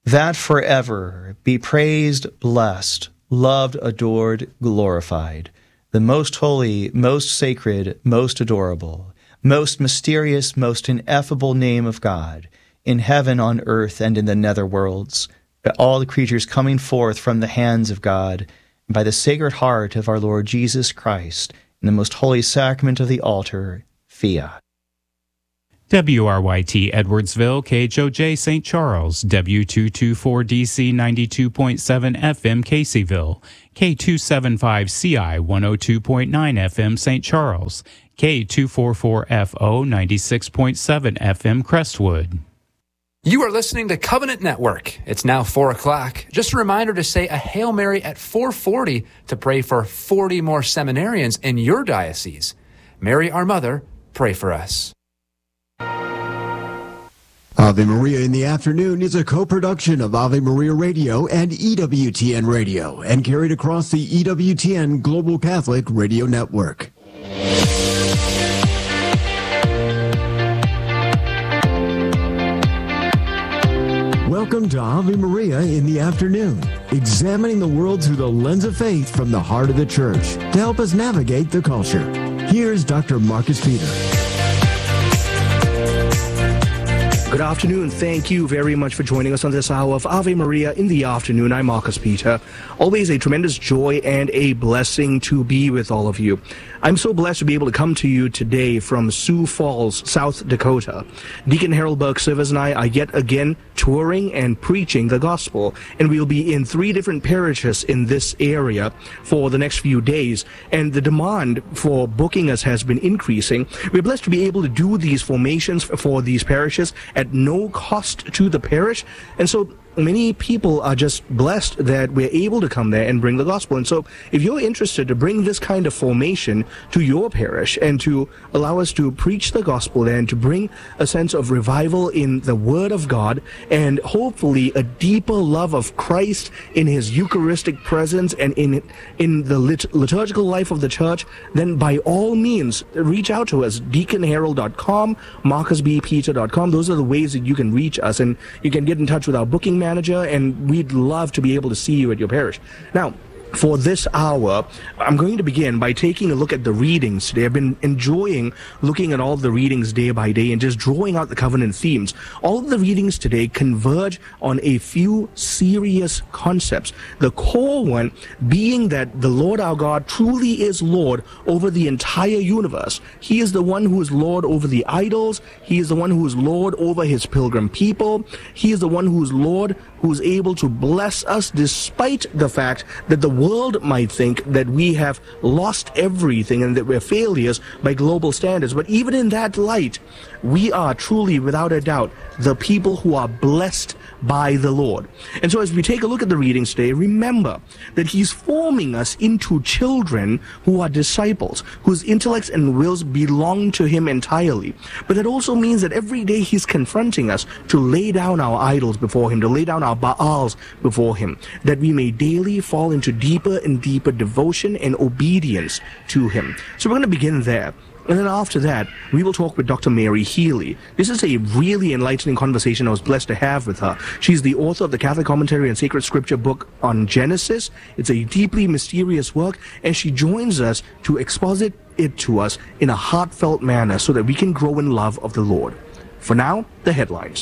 that forever be praised, blessed, loved, adored, glorified, the most holy, most sacred, most adorable, most mysterious, most ineffable name of God, in heaven, on earth, and in the nether worlds, by all the creatures coming forth from the hands of God, and by the Sacred Heart of our Lord Jesus Christ, in the most holy sacrament of the altar, Fiat. WRYT Edwardsville, KHOJ St. Charles, W224DC 92.7 FM Caseyville, K275CI 102.9 FM St. Charles, K244FO 96.7 FM Crestwood. You are listening to Covenant Network. It's now 4 o'clock. Just a reminder to say a Hail Mary at 4:40 to pray for 40 more seminarians in your diocese. Mary, our Mother, pray for us. Ave Maria in the Afternoon is a co-production of Ave Maria Radio and EWTN Radio and carried across the EWTN Global Catholic Radio Network. Welcome to Ave Maria in the Afternoon, examining the world through the lens of faith from the heart of the Church to help us navigate the culture. Here's Dr. Marcus Peter. Good afternoon. Thank you very much for joining us on this hour of Ave Maria in the Afternoon. I'm Marcus Peter. Always a tremendous joy and a blessing to be with all of you. I'm so blessed to be able to come to you today from Sioux Falls, South Dakota. Deacon Harold Burke-Sivers and I are yet again touring and preaching the gospel, and we'll be in 3 different parishes in this area for the next few days, and the demand for booking us has been increasing. We're blessed to be able to do these formations for these parishes at no cost to the parish, and so many people are just blessed that we're able to come there and bring the gospel. And so if you're interested to bring this kind of formation to your parish and to allow us to preach the gospel there and to bring a sense of revival in the Word of God and hopefully a deeper love of Christ in His Eucharistic presence and in the liturgical life of the Church, then by all means reach out to us, deaconharold.com, marcusbpeter.com. Those are the ways that you can reach us, and you can get in touch with our booking manager, and we'd love to be able to see you at your parish. Now, for this hour, I'm going to begin by taking a look at the readings today. I've been enjoying looking at all of the readings day by day and just drawing out the covenant themes. All of the readings today converge on a few serious concepts. The core one being that the Lord our God truly is Lord over the entire universe. He is the one who is Lord over the idols. He is the one who is Lord over His pilgrim people. He is the one who is Lord, who is able to bless us despite the fact that the world might think that we have lost everything and that we're failures by global standards. But even in that light, we are truly, without a doubt, the people who are blessed by the Lord. And so as we take a look at the readings today, remember that He's forming us into children who are disciples, whose intellects and wills belong to Him entirely. But that also means that every day He's confronting us to lay down our idols before Him, to lay down our Baals before Him, that we may daily fall into deeper and deeper devotion and obedience to Him. So we're going to begin there. And then after that, we will talk with Dr. Mary Healy. This is a really enlightening conversation I was blessed to have with her. She's the author of the Catholic Commentary and Sacred Scripture book on Genesis. It's a deeply mysterious work, and she joins us to exposit it to us in a heartfelt manner so that we can grow in love of the Lord. For now, the headlines.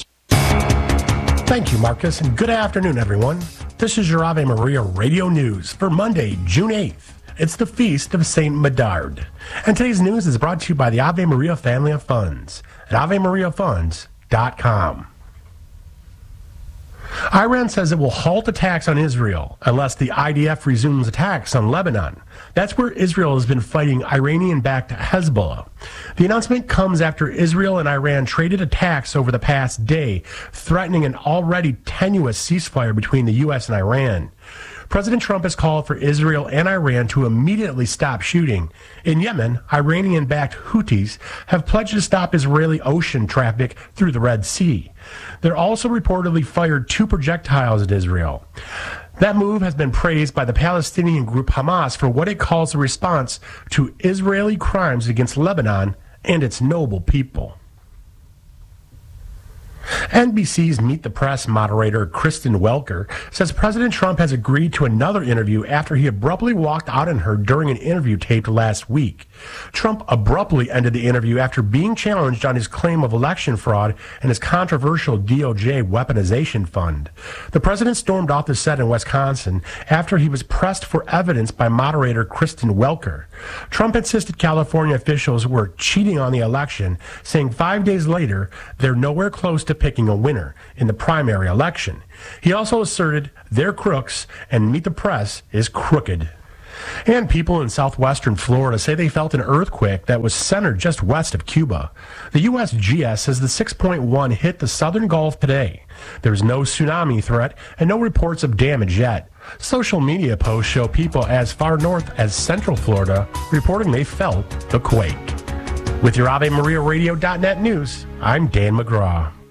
Thank you, Marcus, and good afternoon, everyone. This is your Ave Maria Radio News for Monday, June 8th. It's the Feast of St. Medard. And today's news is brought to you by the Ave Maria Family of Funds at AveMariaFunds.com. Iran says it will halt attacks on Israel unless the IDF resumes attacks on Lebanon. That's where Israel has been fighting Iranian-backed Hezbollah. The announcement comes after Israel and Iran traded attacks over the past day, threatening an already tenuous ceasefire between the U.S. and Iran. President Trump has called for Israel and Iran to immediately stop shooting. In Yemen, Iranian-backed Houthis have pledged to stop Israeli ocean traffic through the Red Sea. They're also reportedly fired 2 projectiles at Israel. That move has been praised by the Palestinian group Hamas for what it calls a response to Israeli crimes against Lebanon and its noble people. NBC's Meet the Press moderator Kristen Welker says President Trump has agreed to another interview after he abruptly walked out on her during an interview taped last week. Trump abruptly ended the interview after being challenged on his claim of election fraud and his controversial DOJ weaponization fund. The president stormed off the set in Wisconsin after he was pressed for evidence by moderator Kristen Welker. Trump insisted California officials were cheating on the election, saying 5 days later they're nowhere close to picking a winner in the primary election. He also asserted they're crooks and Meet the Press is crooked. And people in southwestern Florida say they felt an earthquake that was centered just west of Cuba. The USGS says the 6.1 hit the southern Gulf today. There's no tsunami threat and no reports of damage yet. Social media posts show people as far north as central Florida reporting they felt the quake. With your AveMariaRadio.net news, I'm Dan McGraw.